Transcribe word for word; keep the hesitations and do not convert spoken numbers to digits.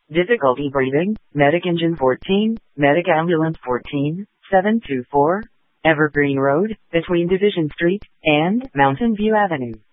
Difficulty breathing, Medic Engine fourteen, Medic Ambulance fourteen, seven two four, Evergreen Road, between Division Street and Mountain View Avenue.